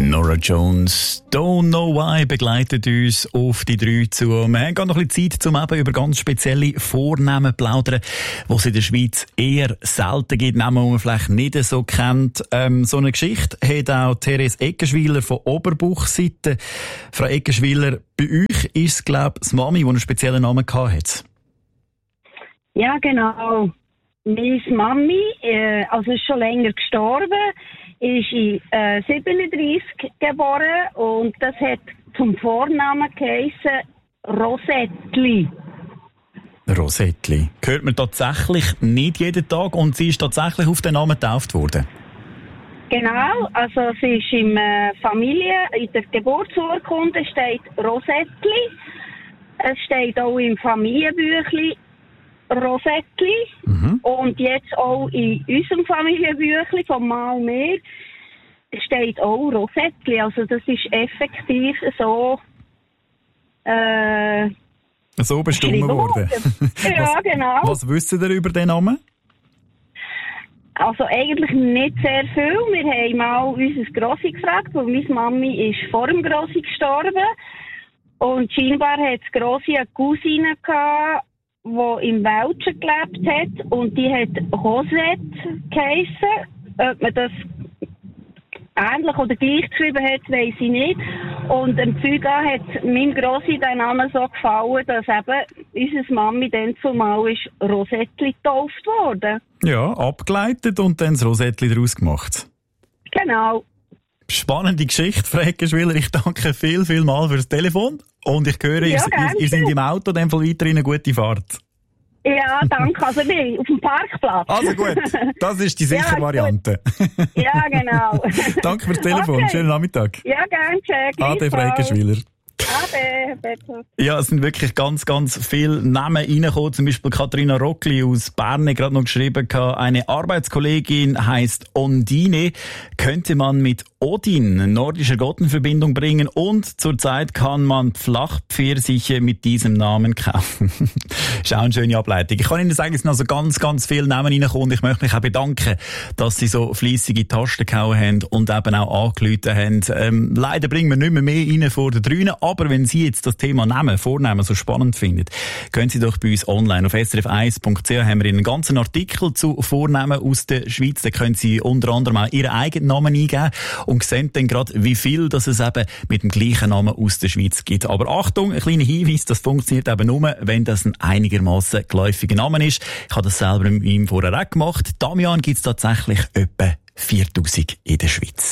Norah Jones, Don't Know Why, begleitet uns auf die 3 zu. Wir haben noch ein bisschen Zeit, um eben über ganz spezielle Vornamen zu plaudern, die es in der Schweiz eher selten gibt, Namen, die man vielleicht nicht so kennt. So eine Geschichte hat auch Therese Eckenschwiler von Oberbuchseite. Frau Eckenschwiler, bei euch ist es, glaube ich, das Mami, die einen speziellen Namen hatte. Ja, genau. Meine Mami, also ist schon länger gestorben, ist in 37 geboren und das hat zum Vornamen geheissen Rosettli. Rosettli. Hört man tatsächlich nicht jeden Tag und sie ist tatsächlich auf den Namen getauft worden? Genau, also sie ist in der Geburtsurkunde steht Rosettli. Es steht auch im Familienbüchlein Rosettli. Und jetzt auch in unserem Familienbüchlein von Mal mehr steht auch Rosettli. Also das ist effektiv so so bestimmt worden. Ja, genau. Was wissen ihr über den Namen? Also eigentlich nicht sehr viel. Wir haben mal unser Grossi gefragt, weil meine Mami ist vor dem Grossi gestorben. Und scheinbar hat das Grossi eine Cousine gehabt, die im Welschen gelebt hat. Und die hat Rosette geheissen. Ob man das ähnlich oder gleich geschrieben hat, weiss ich nicht. Und dem Zeugen hat meinem Grossi der Name so gefallen, dass eben unsere Mami dann zumal ist Rosettli getauft worden. Ja, abgeleitet und dann das Rosettli daraus gemacht. Genau. Spannende Geschichte, Frau Eckenschwiler. Ich danke viel mal für das Telefon. Und ich höre, Ja, ihr seid im Auto, dann weiterhin eine gute Fahrt. Ja, danke. Also nein, auf dem Parkplatz. Also gut, das ist die sichere Ja, Variante. Ja, genau. Danke fürs Telefon. Okay. Schönen Nachmittag. Ja, gerne. Ade, Frau Eckenschwiler. Ade, bitte. Ja, es sind wirklich ganz viele Namen reingekommen. Zum Beispiel Katharina Rockli aus Bern hat gerade noch geschrieben, eine Arbeitskollegin heisst Ondine. Könnte man mit Odin, nordischer Gott, in Verbindung bringen und zurzeit kann man Flachpfirsiche mit diesem Namen kaufen. Ist auch eine schöne Ableitung. Ich kann Ihnen sagen, es sind also ganz viele Namen reingekommen. Ich möchte mich auch bedanken, dass Sie so fleissige Tasten gehauen haben und eben auch angerufen haben. Leider bringen wir nicht mehr rein vor den 3. Aber wenn Sie jetzt das Thema Vornamen so spannend finden, können Sie doch bei uns online auf srf1.ch haben wir einen ganzen Artikel zu Vornamen aus der Schweiz. Da können Sie unter anderem auch Ihren eigenen Namen eingeben und sehen dann gerade, wie viel dass es eben mit dem gleichen Namen aus der Schweiz gibt. Aber Achtung, ein kleiner Hinweis, das funktioniert eben nur, wenn das ein einigermaßen geläufiger Name ist. Ich habe das selber mit ihm vorher auch gemacht. Damian gibt es tatsächlich etwa 4000 in der Schweiz.